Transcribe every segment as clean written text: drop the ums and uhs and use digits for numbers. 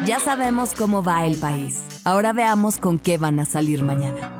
Ya sabemos cómo va el país. Ahora veamos con qué van a salir mañana.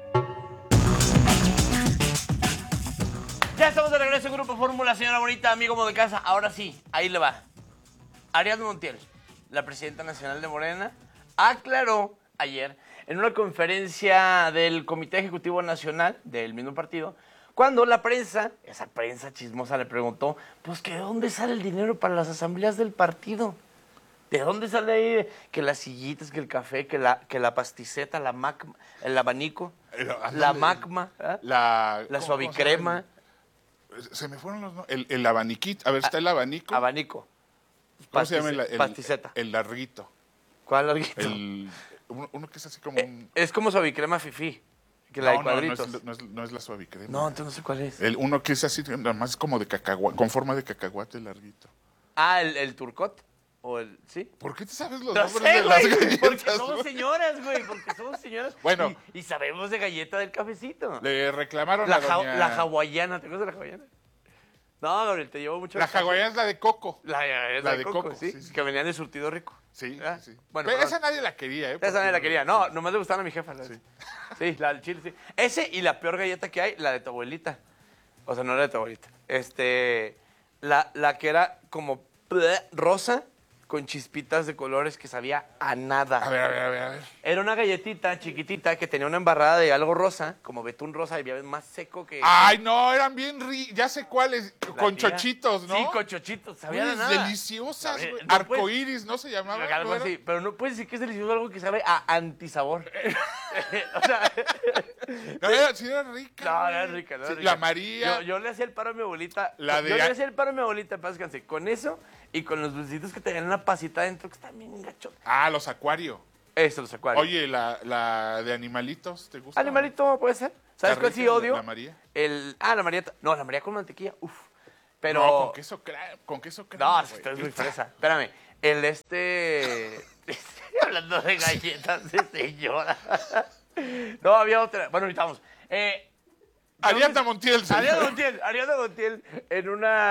Ya estamos de regreso en Grupo Fórmula, señora bonita, amigo de casa. Ahora sí, ahí le va. Ariadna Montiel, la presidenta nacional de Morena, aclaró ayer en una conferencia del Comité Ejecutivo Nacional del mismo partido, cuando la prensa, esa prensa chismosa, le preguntó, pues que de dónde sale el dinero para las asambleas del partido. ¿De dónde sale ahí que las sillitas, que el café, que la pasticeta, la macma, el abanico, la macma, ¿eh? La suavicrema? Se me fueron los nombres. El abaniquito. A ver, está el abanico. Abanico. ¿Cómo se llama pasticeta. el larguito? ¿Cuál larguito? Uno que es así como un... Es como suavicrema fifí, que la de cuadritos. No es la suavicrema. No, entonces no sé cuál es. Uno que es así, nada más como de cacahuate, con forma de cacahuate larguito. Ah, el turcot. O el, ¿sí? ¿Por qué te sabes los No nombres sé, de las güey, galletas? porque somos señoras, güey, porque somos señoras. Bueno. Y sabemos de galleta del cafecito. Le reclamaron La hawaiana, ¿te acuerdas de la hawaiana? No, Gabriel, te llevo mucho. La hawaiana es la de coco. La de coco, sí, sí. que venían de surtido rico. Sí, ¿Ah? sí. Bueno, pero esa nadie la quería, ¿eh? Esa nadie la quería. No, nomás le gustaban a mi jefa. Sí, la del chile, sí. Ese y la peor galleta que hay, la de tu abuelita. O sea, no la de tu abuelita. La que era como rosa, con chispitas de colores que sabía a nada. A ver. Era una galletita chiquitita que tenía una embarrada de algo rosa, como betún rosa, y había más seco que... Ay, no, eran bien ya sé cuáles, con tía. chochitos, ¿no? Sí, con chochitos, sabían a nada. Deliciosas, güey. No Arcoíris, ¿no se llamaba? Algo así, pero no puedes decir que es delicioso algo que sabe a antisabor. O sea... No, sí era rica. No, era rica, no era Sí, rica. La María. Yo le hacía el paro a mi abuelita. Yo le hacía el paro a mi abuelita, paz descanse, con eso y con los dulcitos que tenían una pasita adentro que están bien gachos. Ah, los acuarios. Eso, los acuarios. Oye, la de animalitos, ¿te gusta? Animalito puede ser. ¿Sabes cuál sí odio? ¿La María? La María. No, la María con mantequilla. Uf. Pero. No, con queso crema. No, esto es muy fresa. Espérame. Estoy hablando de galletas de señora. No, había otra. Bueno, ahorita vamos. Ariadna Montiel. Ariadna Montiel en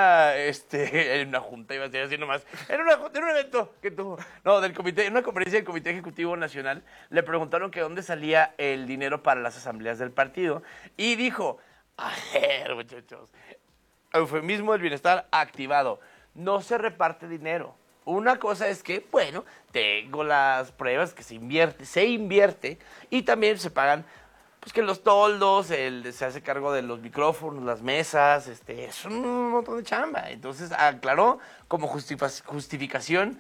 una junta, iba a decir así nomás, en un evento que tuvo, no, en una conferencia del Comité Ejecutivo Nacional, le preguntaron que dónde salía el dinero para las asambleas del partido, y dijo, a ver, muchachos, eufemismo del bienestar activado, no se reparte dinero. Una cosa es que, bueno, tengo las pruebas que se invierte, y también se pagan, pues que los toldos, se hace cargo de los micrófonos, las mesas, es un montón de chamba. Entonces aclaró como justificación,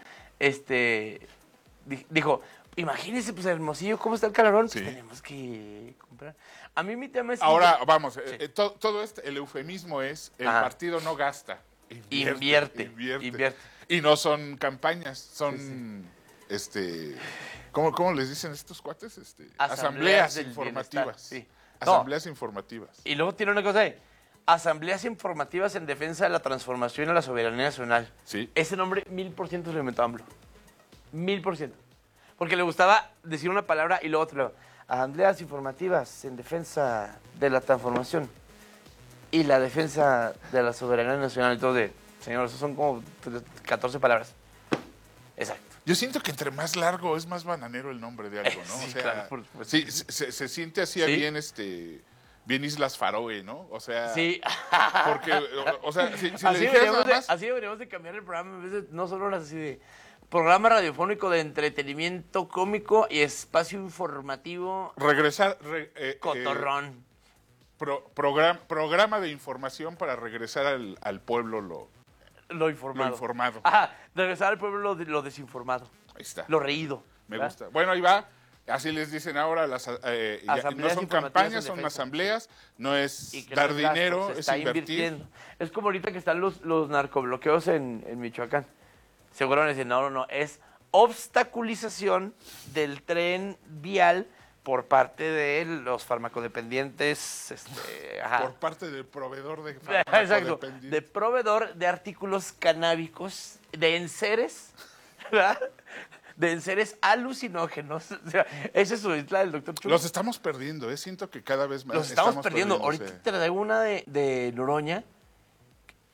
dijo, imagínese, pues Hermosillo, ¿cómo está el calorón? Sí. Pues tenemos que comprar. A mí mi tema es... Ahora, vamos, Sí. todo el eufemismo es, el Ajá. partido no gasta. Invierte. Y no son campañas, son, ¿cómo les dicen estos cuates? Asambleas del informativas. bienestar, sí. No. Asambleas informativas. Y luego tiene una cosa ahí. Asambleas informativas en defensa de la transformación y la soberanía nacional. Sí. Ese nombre 1000% se lo inventó AMLO. 1000%. Porque le gustaba decir una palabra y luego otro. Asambleas informativas en defensa de la transformación y la defensa de la soberanía nacional. Entonces, señor, eso son como 14 palabras. Exacto. Yo siento que entre más largo es más bananero el nombre de algo, ¿no? Sí, O sea, claro, por supuesto. sí, se siente así Sí. bien Islas Faroe, ¿no? O sea, Sí. porque, o sea, si le dijeras nada más, así deberíamos de cambiar el programa. En vez de, no solo así de programa radiofónico de entretenimiento cómico y espacio informativo regresar, cotorrón. programa de información para regresar al pueblo Lo informado. lo informado. Ajá, regresar al pueblo lo desinformado. Ahí está. Lo reído. Me ¿verdad? gusta. Bueno, ahí va. Así les dicen ahora, no Asambleas son informativas campañas, en son defensa. asambleas, no es Y que dar no es gasto, dinero, se es está invertir. invirtiendo. Es como ahorita que están los narcobloqueos en Michoacán. Seguro van a decir, no, es obstaculización del tren vial por parte de los farmacodependientes. Ajá. Por parte del proveedor de Exacto, farmacodependientes. de proveedor de artículos canábicos, de enseres, ¿verdad? De enseres alucinógenos. O sea, esa es su isla del doctor Chulo. Los estamos perdiendo, siento que cada vez más Los estamos perdiendo. o sea, Ahorita te traigo una de Noroña.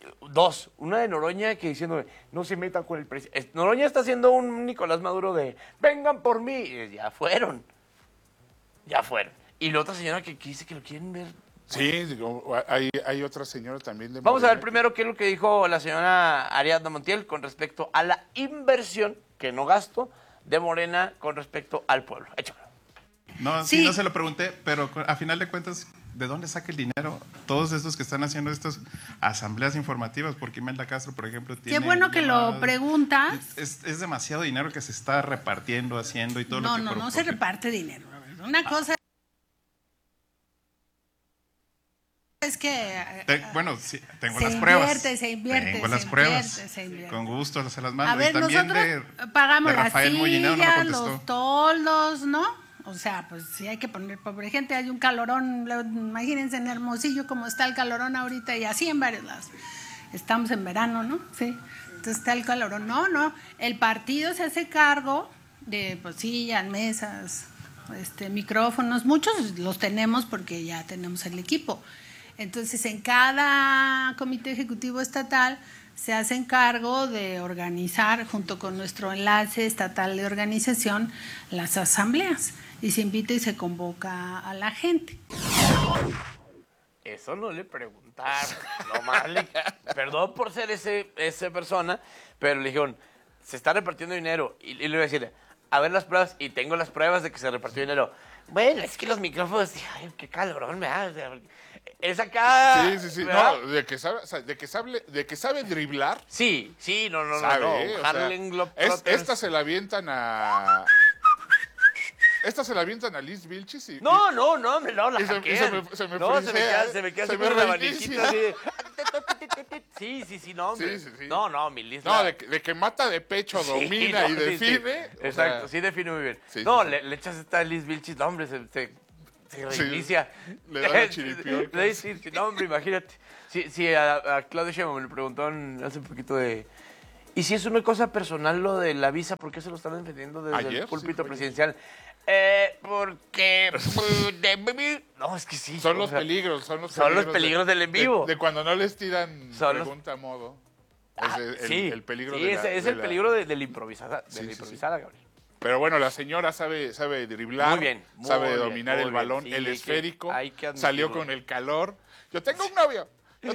Dos. Una de Noroña que diciendo, no se metan con el presidente. Noroña está haciendo un Nicolás Maduro de, vengan por mí. Y ya fueron. Ya fueron. Y la otra señora que dice que lo quieren ver. Sí, digo, hay otra señora también de Vamos a ver Morena primero qué es lo que dijo la señora Ariadna Montiel con respecto a la inversión, que no gasto, de Morena con respecto al pueblo. Échamelo. No, Sí. sí, no se lo pregunté, pero a final de cuentas, ¿de dónde saca el dinero? Todos estos que están haciendo estas asambleas informativas, porque Imelda Castro, por ejemplo, tiene... Qué bueno que lo llamadas- preguntas. Es demasiado dinero que se está repartiendo, haciendo y todo No, lo que... no se reparte dinero. A ver, una cosa es que... Bueno, sí, tengo Se las pruebas. se invierte, Tengo se las pruebas. invierte, se invierte. Con gusto se las mando. A ver, y también nosotros pagamos de las Rafael Molinero no me sillas, contestó. los toldos, ¿no? O sea, pues sí hay que poner pobre gente. Hay un calorón, imagínense en Hermosillo como está el calorón ahorita y así en varios lados. Estamos en verano, ¿no? Sí. Entonces está el calorón. No. El partido se hace cargo de pues, sillas, mesas, micrófonos. Muchos los tenemos porque ya tenemos el equipo. Entonces, en cada comité ejecutivo estatal se hacen cargo de organizar, junto con nuestro enlace estatal de organización, las asambleas. Y se invita y se convoca a la gente. Eso no le preguntaron. Nomás perdón por ser esa persona, pero le dijeron, se está repartiendo dinero. Y le iba a decirle, a ver las pruebas, y tengo las pruebas de que se repartió dinero. Bueno, es que los micrófonos, ay, qué cabrón me da. Es acá. Sí. ¿verdad? No, de que sabe driblar. Sí, no. Sabe, o sea, Harlem Globetrotters. esta se la avientan a... Esta se la avientan a Liz Vilchis y... No, la y se hackean. me- se me No, frisea, se me queda se así me con el reinicia. abaniquito así de... Sí, no, hombre. Sí. No, mi Liz. No, de que mata de pecho, domina y define. Sí. o Exacto, sea, sí define muy bien. Sí, No, sí. le echas esta Liz Vilchis, no, hombre, se Sí, reinicia. le da la chiripiorca. Sí, no, hombre, imagínate. Sí, a Claudio Sheinbaum me lo preguntaron hace un poquito de... ¿Y si es una cosa personal lo de la visa? ¿Por qué se lo están defendiendo desde Ayer, el púlpito sí, fue presidencial? Porque... No, es que sí. son o los sea, peligros, son los peligros del en vivo. De cuando no les tiran Son los- pregunta a modo. Ah, El peligro sí, de la... es de el la- peligro de la improvisada, Sí. Gabriel. Pero bueno, la señora sabe driblar, Muy bien, muy sabe bien, dominar muy el bien. balón, Sí, el que esférico, hay que admitirlo. salió con el calor. Yo tengo un novio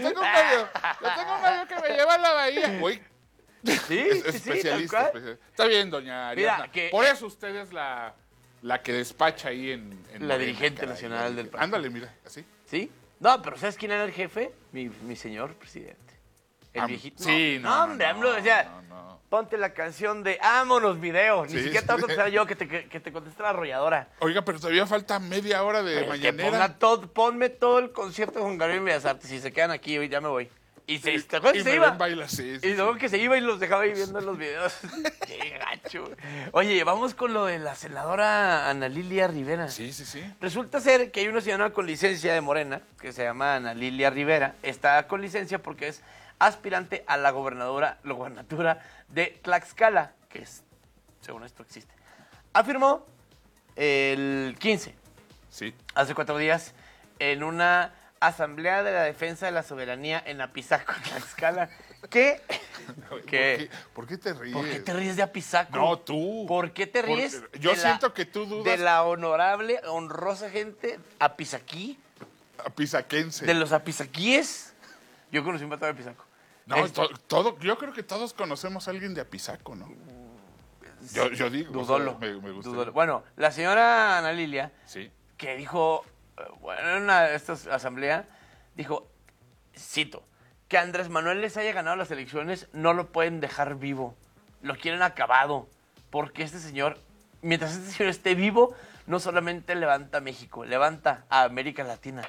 que me lleva a la bahía. Uy, Sí, es tal especialista. cual. especialista. Está bien, doña Ariadna. Mira, que- Por eso usted es la que despacha ahí en La Morena, dirigente caray, nacional del partido. Ándale, mira, así. ¿Sí? No, pero ¿sabes quién era el jefe? Mi señor presidente. El viejito. Sí, no, hombre, AMLO decía, no. ponte la canción de Vámonos video. Ni Sí, siquiera te voy a sí. contestar yo, que te conteste la arrolladora. Oiga, pero todavía falta media hora de Que mañanera. ponme todo el concierto con Gabriel Bellas Artes. Si se quedan aquí, hoy ya me voy. Y se, ¿te acuerdas Y que se me iba? ven bailar, sí, Y luego que se iba y los dejaba ahí viendo los videos. Qué gacho. Oye, vamos con lo de la senadora Ana Lilia Rivera. Sí. Resulta ser que hay una señora con licencia de Morena, que se llama Ana Lilia Rivera. Está con licencia porque es aspirante a la gobernatura de Tlaxcala, que es, según esto existe. Afirmó el 15, Sí. hace 4 días, en una asamblea de la defensa de la soberanía en Apizaco, Tlaxcala, que... ¿Por qué te ríes? ¿Por qué te ríes de Apizaco? No, tú. ¿Por qué te ríes? Yo de siento que tú dudas. de la honorable, honrosa gente apizaquí, Apizaquense. de los apizaquíes. Yo conocí un vato de Apizaco. No, Este, yo creo que todos conocemos a alguien de Apizaco, ¿no? Yo digo. Dudolo. O sea, me gusta. Dudolo. Bueno, la señora Ana Lilia, Sí. que dijo, bueno, en una de estas asambleas, dijo, cito, que Andrés Manuel les haya ganado las elecciones, no lo pueden dejar vivo. Lo quieren acabado. Porque este señor, mientras este señor esté vivo, no solamente levanta a México, levanta a América Latina.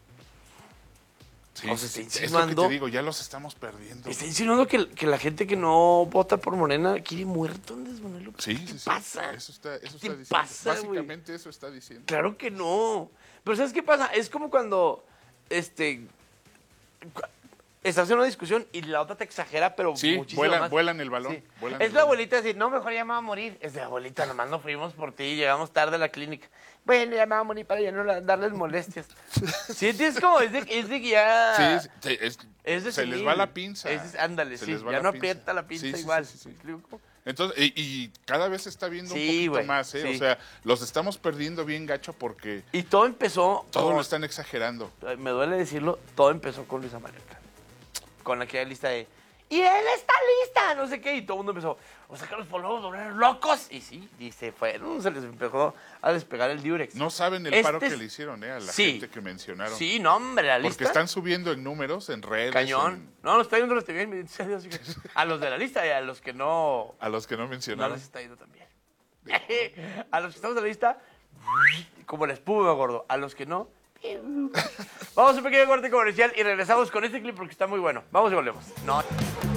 Sí, O sea, sí, está sí. Es lo que insinuando- te digo, ya los estamos perdiendo. Está insinuando que la gente que no vota por Morena quiere muerto a Andrés Manuel López. Sí, ¿Qué sí, sí. pasa? Eso está ¿Qué diciendo. pasa, güey? Básicamente eso está diciendo. Claro que no. Pero ¿sabes qué pasa? Es como cuando, estás en una discusión y la otra te exagera, pero Sí, muchísimo más. vuelan el balón. Sí. vuelan Es el la balón. abuelita decir, no, mejor ya me va a morir. Es de abuelita, nomás nos fuimos por ti, llegamos tarde a la clínica. Bueno, ya me va a morir para ya no darles molestias. Sí, es como, es de que ya... Sí, Es de se les senil. va la pinza. Ándale, Se sí, les va ya la no pinza. aprieta la pinza Sí, sí, igual. sí, sí, sí. ¿Me explico? Entonces, y cada vez se está viendo un Sí, poquito güey, más, ¿eh? sí. O sea, los estamos perdiendo bien gacho porque Y todo empezó... todo con- lo están exagerando. Me duele decirlo, todo empezó con Luisa María Alcalde. Con aquella lista de, y él está lista, no sé qué, y todo el mundo empezó, o sea que los polvos volvieron locos. Y sí, y se fueron, se les empezó a despegar el diurex. No saben el Este paro que es- le hicieron, a la Sí. gente que mencionaron. Sí, no, hombre, la lista. Porque están subiendo en números, en redes. Cañón. No, los está yendo, los está bien, bendito sea Dios. A los de la lista y a los que no, A los que no no mencionaron. les está yendo también. A los que estamos en la lista, como la espuma, gordo. A los que no, vamos a un pequeño corte comercial y regresamos con este clip porque está muy bueno. Vamos y volvemos. No.